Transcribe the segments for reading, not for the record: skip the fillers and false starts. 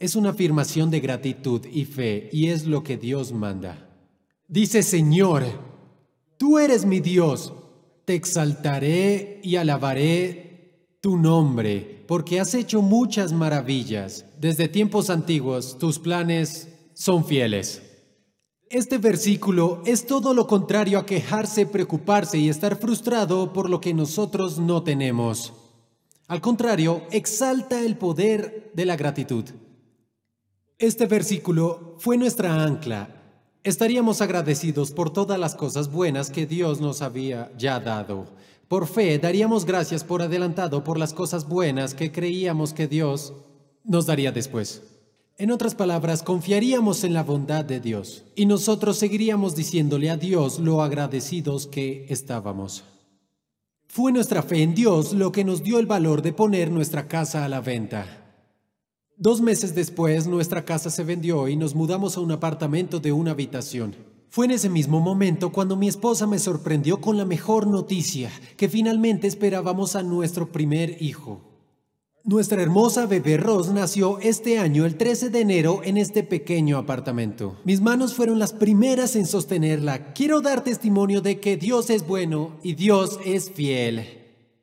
Es una afirmación de gratitud y fe, y es lo que Dios manda. Dice: Señor, tú eres mi Dios, te exaltaré y alabaré tu nombre, porque has hecho muchas maravillas. Desde tiempos antiguos, tus planes son fieles. Este versículo es todo lo contrario a quejarse, preocuparse y estar frustrado por lo que nosotros no tenemos. Al contrario, exalta el poder de la gratitud. Este versículo fue nuestra ancla. Estaríamos agradecidos por todas las cosas buenas que Dios nos había ya dado. Por fe, daríamos gracias por adelantado por las cosas buenas que creíamos que Dios nos daría después. En otras palabras, confiaríamos en la bondad de Dios y nosotros seguiríamos diciéndole a Dios lo agradecidos que estábamos. Fue nuestra fe en Dios lo que nos dio el valor de poner nuestra casa a la venta. 2 meses después, nuestra casa se vendió y nos mudamos a un apartamento de una habitación. Fue en ese mismo momento cuando mi esposa me sorprendió con la mejor noticia, que finalmente esperábamos a nuestro primer hijo. Nuestra hermosa bebé Rose nació este año, el 13 de enero, en este pequeño apartamento. Mis manos fueron las primeras en sostenerla. Quiero dar testimonio de que Dios es bueno y Dios es fiel.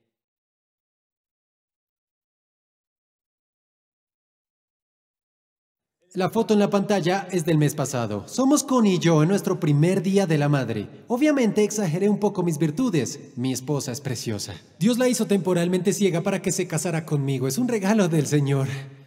La foto en la pantalla es del mes pasado. Somos Connie y yo en nuestro primer día de la madre. Obviamente exageré un poco mis virtudes. Mi esposa es preciosa. Dios la hizo temporalmente ciega para que se casara conmigo. Es un regalo del Señor.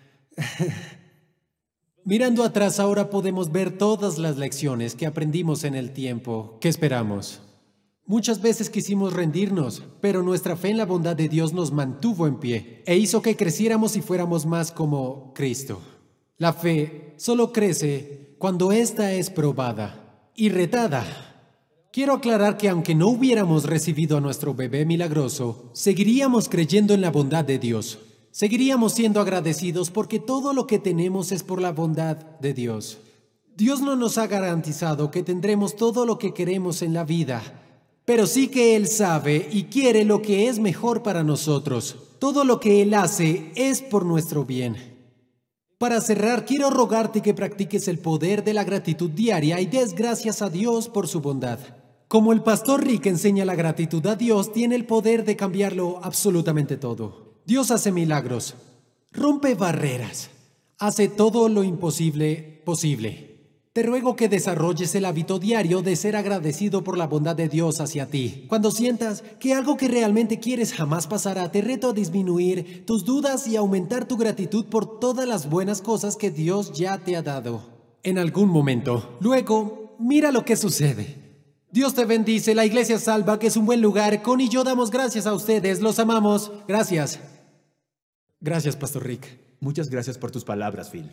Mirando atrás, ahora podemos ver todas las lecciones que aprendimos en el tiempo que esperamos. Muchas veces quisimos rendirnos, pero nuestra fe en la bondad de Dios nos mantuvo en pie e hizo que creciéramos y fuéramos más como Cristo. La fe solo crece cuando ésta es probada y retada. Quiero aclarar que aunque no hubiéramos recibido a nuestro bebé milagroso, seguiríamos creyendo en la bondad de Dios. Seguiríamos siendo agradecidos porque todo lo que tenemos es por la bondad de Dios. Dios no nos ha garantizado que tendremos todo lo que queremos en la vida, pero sí que Él sabe y quiere lo que es mejor para nosotros. Todo lo que Él hace es por nuestro bien. Para cerrar, quiero rogarte que practiques el poder de la gratitud diaria y des gracias a Dios por su bondad. Como el pastor Rick enseña la gratitud a Dios, tiene el poder de cambiarlo absolutamente todo. Dios hace milagros, rompe barreras, hace todo lo imposible posible. Te ruego que desarrolles el hábito diario de ser agradecido por la bondad de Dios hacia ti. Cuando sientas que algo que realmente quieres jamás pasará, te reto a disminuir tus dudas y aumentar tu gratitud por todas las buenas cosas que Dios ya te ha dado en algún momento. Luego, mira lo que sucede. Dios te bendice, la Iglesia Salva, que es un buen lugar. Connie y yo damos gracias a ustedes, los amamos. Gracias. Gracias, Pastor Rick. Muchas gracias por tus palabras, Phil.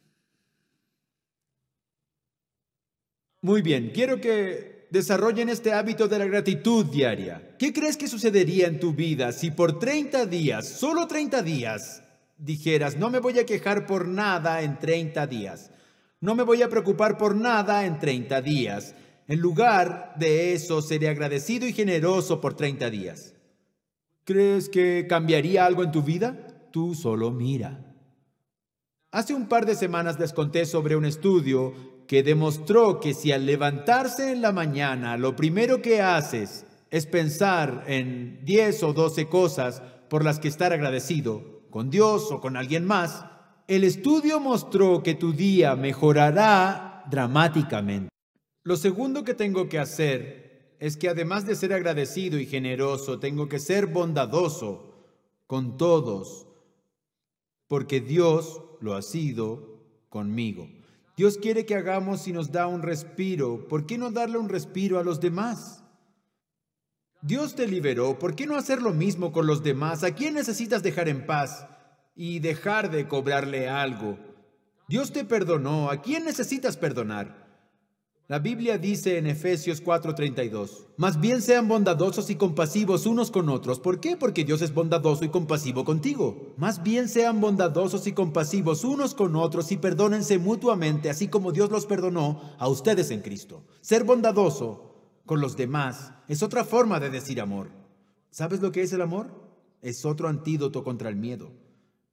Muy bien, quiero que desarrollen este hábito de la gratitud diaria. ¿Qué crees que sucedería en tu vida si por 30 días, solo 30 días, dijeras: no me voy a quejar por nada en 30 días? No me voy a preocupar por nada en 30 días. En lugar de eso, seré agradecido y generoso por 30 días. ¿Crees que cambiaría algo en tu vida? Tú solo mira. Hace un par de semanas les conté sobre un estudio que demostró que si al levantarse en la mañana lo primero que haces es pensar en 10 o 12 cosas por las que estar agradecido, con Dios o con alguien más, el estudio mostró que tu día mejorará dramáticamente. Lo segundo que tengo que hacer es que además de ser agradecido y generoso, tengo que ser bondadoso con todos, porque Dios lo ha sido conmigo. Dios quiere que hagamos y nos da un respiro. ¿Por qué no darle un respiro a los demás? Dios te liberó. ¿Por qué no hacer lo mismo con los demás? ¿A quién necesitas dejar en paz y dejar de cobrarle algo? Dios te perdonó. ¿A quién necesitas perdonar? La Biblia dice en Efesios 4:32, más bien sean bondadosos y compasivos unos con otros. ¿Por qué? Porque Dios es bondadoso y compasivo contigo. Más bien sean bondadosos y compasivos unos con otros y perdónense mutuamente, así como Dios los perdonó a ustedes en Cristo. Ser bondadoso con los demás es otra forma de decir amor. ¿Sabes lo que es el amor? Es otro antídoto contra el miedo.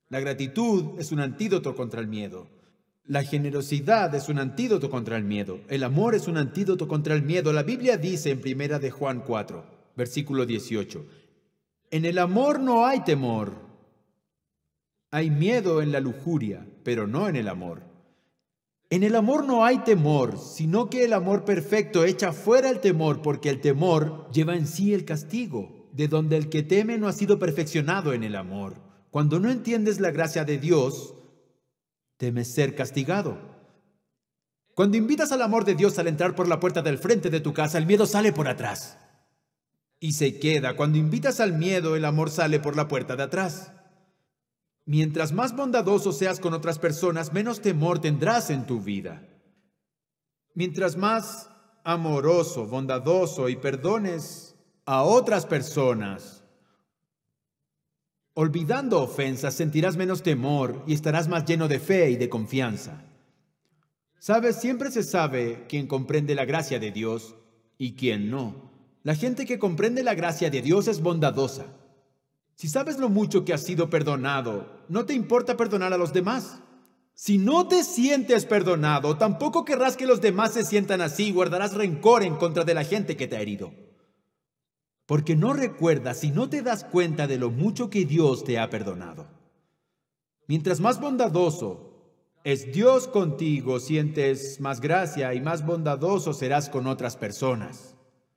La gratitud es un antídoto contra el miedo. La generosidad es un antídoto contra el miedo. El amor es un antídoto contra el miedo. La Biblia dice en 1 de Juan 4, versículo 18, en el amor no hay temor. Hay miedo en la lujuria, pero no en el amor. En el amor no hay temor, sino que el amor perfecto echa fuera el temor, porque el temor lleva en sí el castigo, de donde el que teme no ha sido perfeccionado en el amor. Cuando no entiendes la gracia de Dios, temes ser castigado. Cuando invitas al amor de Dios al entrar por la puerta del frente de tu casa, el miedo sale por atrás y se queda. Cuando invitas al miedo, el amor sale por la puerta de atrás. Mientras más bondadoso seas con otras personas, menos temor tendrás en tu vida. Mientras más amoroso, bondadoso y perdones a otras personas, olvidando ofensas, sentirás menos temor y estarás más lleno de fe y de confianza. ¿Sabes? Siempre se sabe quién comprende la gracia de Dios y quién no. La gente que comprende la gracia de Dios es bondadosa. Si sabes lo mucho que has sido perdonado, no te importa perdonar a los demás. Si no te sientes perdonado, tampoco querrás que los demás se sientan así y guardarás rencor en contra de la gente que te ha herido. Porque no recuerdas y no te das cuenta de lo mucho que Dios te ha perdonado. Mientras más bondadoso es Dios contigo, sientes más gracia y más bondadoso serás con otras personas.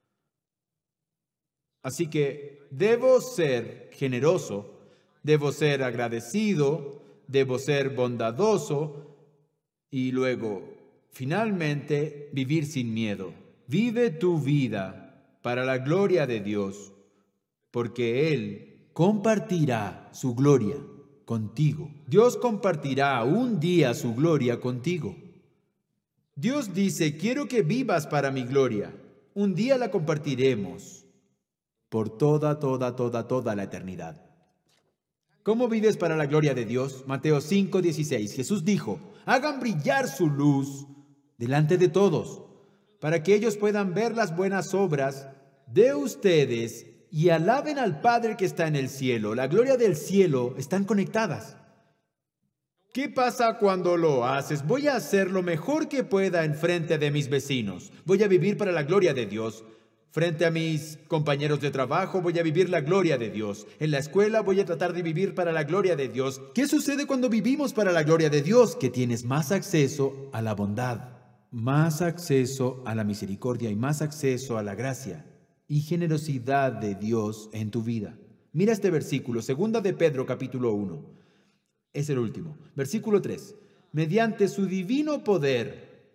Así que debo ser generoso, debo ser agradecido, debo ser bondadoso y luego, finalmente, vivir sin miedo. Vive tu vida para la gloria de Dios, porque Él compartirá su gloria contigo. Dios compartirá un día su gloria contigo. Dios dice, quiero que vivas para mi gloria. Un día la compartiremos por toda la eternidad. ¿Cómo vives para la gloria de Dios? Mateo 5:16. Jesús dijo, hagan brillar su luz delante de todos, para que ellos puedan ver las buenas obras de ustedes y alaben al Padre que está en el cielo. La gloria del cielo están conectadas. ¿Qué pasa cuando lo haces? Voy a hacer lo mejor que pueda en frente de mis vecinos. Voy a vivir para la gloria de Dios. Frente a mis compañeros de trabajo voy a vivir la gloria de Dios. En la escuela voy a tratar de vivir para la gloria de Dios. ¿Qué sucede cuando vivimos para la gloria de Dios? Que tienes más acceso a la bondad, más acceso a la misericordia y más acceso a la gracia y generosidad de Dios en tu vida. Mira este versículo, 2 de Pedro capítulo 1. Es el último. Versículo 3. Mediante su divino poder,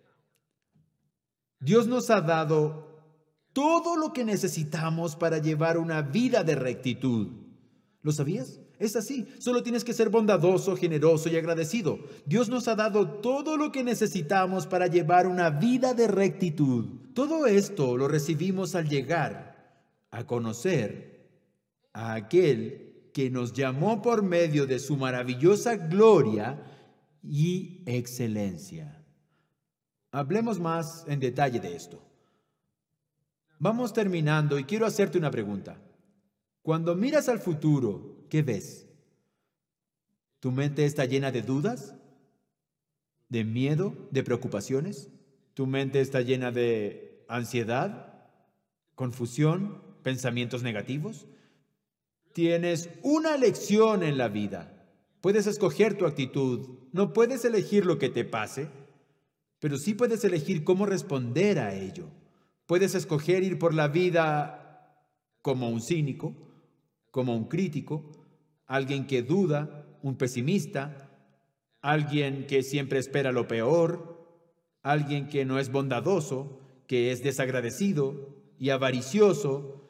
Dios nos ha dado todo lo que necesitamos para llevar una vida de rectitud. ¿Lo sabías? Es así. Solo tienes que ser bondadoso, generoso y agradecido. Dios nos ha dado todo lo que necesitamos para llevar una vida de rectitud. Todo esto lo recibimos al llegar a conocer a aquel que nos llamó por medio de su maravillosa gloria y excelencia. Hablemos más en detalle de esto. Vamos terminando y quiero hacerte una pregunta. Cuando miras al futuro, ¿qué ves? ¿Tu mente está llena de dudas? ¿De miedo? ¿De preocupaciones? ¿Tu mente está llena de ansiedad? ¿Confusión? ¿Pensamientos negativos? Tienes una elección en la vida. Puedes escoger tu actitud. No puedes elegir lo que te pase, pero sí puedes elegir cómo responder a ello. Puedes escoger ir por la vida como un cínico, como un crítico, alguien que duda, un pesimista, alguien que siempre espera lo peor, alguien que no es bondadoso, que es desagradecido y avaricioso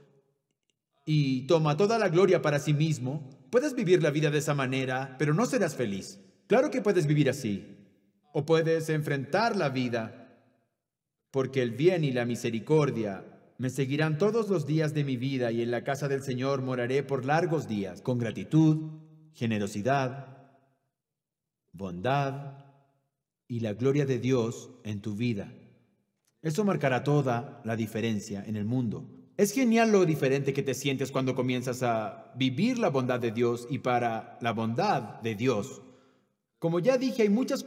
y toma toda la gloria para sí mismo. Puedes vivir la vida de esa manera, pero no serás feliz. Claro que puedes vivir así. O puedes enfrentar la vida, porque el bien y la misericordia me seguirán todos los días de mi vida y en la casa del Señor moraré por largos días, con gratitud, generosidad, bondad y la gloria de Dios en tu vida. Eso marcará toda la diferencia en el mundo. Es genial lo diferente que te sientes cuando comienzas a vivir la bondad de Dios y para la bondad de Dios. Como ya dije, hay muchas